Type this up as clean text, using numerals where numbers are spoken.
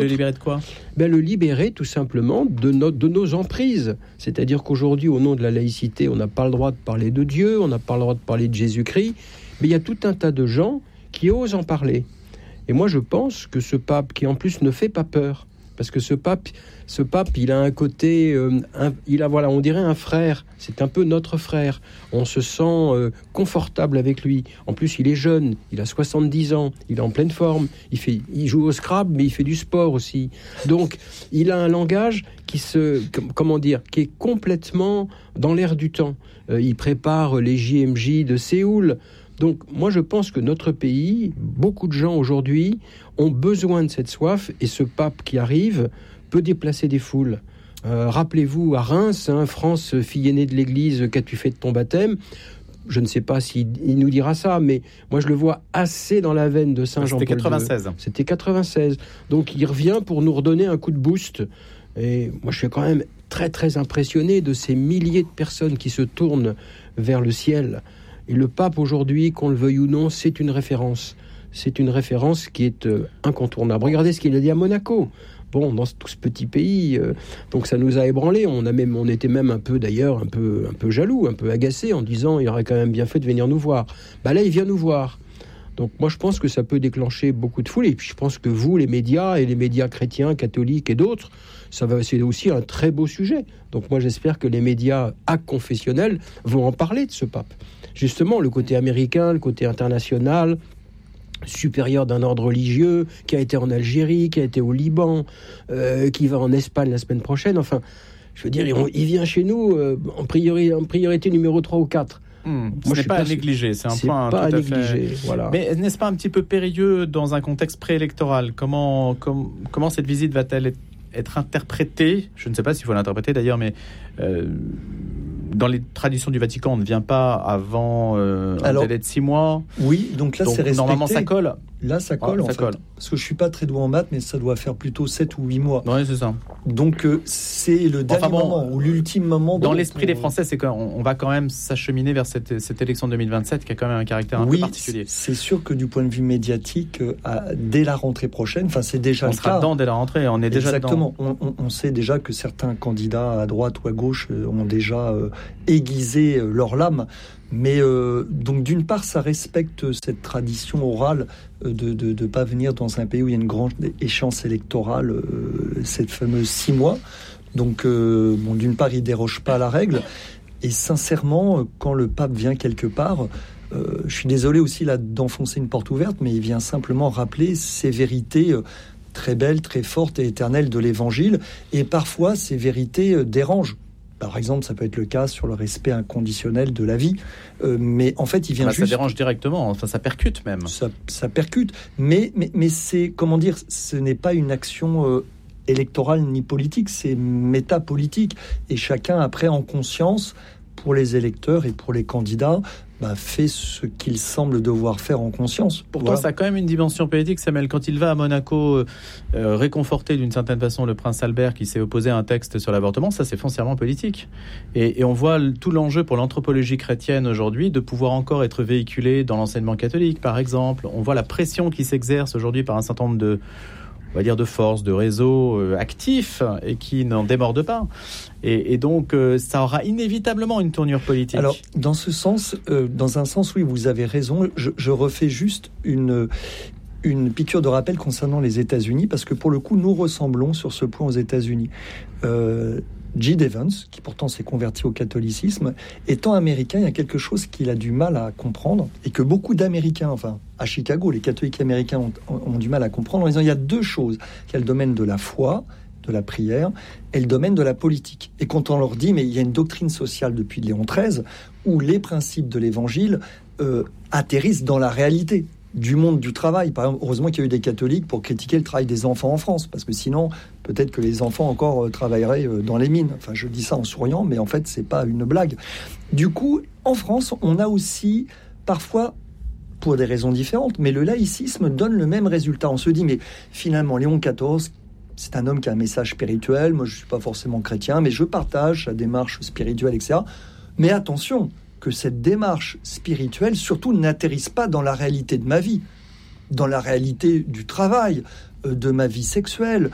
Le libérer de quoi ? Le libérer tout simplement de nos emprises. C'est-à-dire qu'aujourd'hui, au nom de la laïcité, on n'a pas le droit de parler de Dieu, on n'a pas le droit de parler de Jésus-Christ, mais il y a tout un tas de gens qui osent en parler. Et moi, je pense que ce pape, qui en plus ne fait pas peur, parce que ce pape, il a un côté, on dirait un frère. C'est un peu notre frère. On se sent confortable avec lui. En plus, il est jeune, il a 70 ans, il est en pleine forme. Il joue au Scrabble, mais il fait du sport aussi. Donc, il a un langage qui est complètement dans l'air du temps. Il prépare les JMJ de Séoul. Donc, moi, je pense que notre pays, beaucoup de gens aujourd'hui ont besoin de cette soif, et ce pape qui arrive peut déplacer des foules. Rappelez-vous, à Reims, France, fille aînée de l'Église, qu'as-tu fait de ton baptême ? Je ne sais pas s'il nous dira ça, mais moi, je le vois assez dans la veine de Saint Jean-Paul II. C'était 96. Donc, il revient pour nous redonner un coup de boost. Et moi, je suis quand même très, très impressionné de ces milliers de personnes qui se tournent vers le ciel. Et le pape, aujourd'hui, qu'on le veuille ou non, c'est une référence. C'est une référence qui est incontournable. Regardez ce qu'il a dit à Monaco. Bon, dans tout ce petit pays, donc ça nous a ébranlés. On était même un peu jaloux, un peu agacés, en disant il aurait quand même bien fait de venir nous voir. Là, il vient nous voir. Donc moi, je pense que ça peut déclencher beaucoup de foule. Et puis je pense que vous, les médias, et les médias chrétiens, catholiques et d'autres, c'est aussi un très beau sujet. Donc moi, j'espère que les médias confessionnels vont en parler de ce pape. Justement, le côté américain, le côté international, supérieur d'un ordre religieux, qui a été en Algérie, qui a été au Liban, qui va en Espagne la semaine prochaine. Enfin, je veux dire, il vient chez nous en priorité numéro 3 ou 4. Ce n'est pas à négliger, c'est un point tout à négliger, fait... Voilà. Mais n'est-ce pas un petit peu périlleux dans un contexte préélectoral ? Comment cette visite va-t-elle être interprétée ? Je ne sais pas s'il faut l'interpréter d'ailleurs, mais dans les traditions du Vatican, on ne vient pas avant un délai de 6 mois. Oui, donc là, c'est respecté. Normalement, ça colle. Là, ça colle, en fait. Parce que je ne suis pas très doué en maths, mais ça doit faire plutôt 7 ou 8 mois. Oui, c'est ça. Donc, c'est le dernier moment, ou l'ultime moment. Dans l'esprit des Français, c'est qu'on va quand même s'acheminer vers cette élection de 2027, qui a quand même un caractère un peu particulier. Oui, c'est sûr que du point de vue médiatique, dès la rentrée prochaine, c'est déjà le cas. On sera dedans dès la rentrée, on est déjà dedans. Exactement. On sait déjà que certains candidats à droite ou à gauche ont déjà aiguisé leur lame. Mais donc d'une part, ça respecte cette tradition orale de pas venir dans un pays où il y a une grande échéance électorale, cette fameuse 6 mois. Donc d'une part, il déroge pas à la règle. Et sincèrement, quand le pape vient quelque part, je suis désolé aussi là d'enfoncer une porte ouverte, mais il vient simplement rappeler ces vérités très belles, très fortes et éternelles de l'Évangile. Et parfois, ces vérités dérangent. Par exemple, ça peut être le cas sur le respect inconditionnel de la vie. Mais en fait, il vient juste... Ça dérange directement, enfin, ça percute même. Ça percute. Mais c'est, comment dire, ce n'est pas une action électorale ni politique, c'est métapolitique. Et chacun, après, en conscience, pour les électeurs et pour les candidats, fait ce qu'il semble devoir faire en conscience. Pourtant, ça a quand même une dimension politique, Samuel. Quand il va à Monaco réconforter d'une certaine façon le prince Albert qui s'est opposé à un texte sur l'avortement, ça c'est foncièrement politique. Et on voit tout l'enjeu pour l'anthropologie chrétienne aujourd'hui de pouvoir encore être véhiculé dans l'enseignement catholique, par exemple. On voit la pression qui s'exerce aujourd'hui par un certain nombre de forces, de réseaux actifs et qui n'en débordent pas. Et donc, ça aura inévitablement une tournure politique. Alors, dans un sens, oui, vous avez raison. Je refais juste une piqûre de rappel concernant les États-Unis, parce que pour le coup, nous ressemblons sur ce point aux États-Unis. J. Evans, qui pourtant s'est converti au catholicisme, étant américain, il y a quelque chose qu'il a du mal à comprendre, et que beaucoup d'Américains, enfin, à Chicago, les catholiques américains ont du mal à comprendre, en disant il y a 2 choses. Il y a le domaine de la foi, de la prière, et le domaine de la politique. Et quand on leur dit, mais il y a une doctrine sociale depuis Léon XIII, où les principes de l'Évangile atterrissent dans la réalité du monde du travail. Par exemple, heureusement qu'il y a eu des catholiques pour critiquer le travail des enfants en France, parce que sinon, peut-être que les enfants encore travailleraient dans les mines. Enfin, je dis ça en souriant, mais en fait, c'est pas une blague. Du coup, en France, on a aussi, parfois, pour des raisons différentes, mais le laïcisme donne le même résultat. On se dit, mais finalement, Léon XIV, c'est un homme qui a un message spirituel. Moi, je suis pas forcément chrétien, mais je partage sa démarche spirituelle, etc. Mais attention, que cette démarche spirituelle, surtout, n'atterrisse pas dans la réalité de ma vie, dans la réalité du travail, de ma vie sexuelle,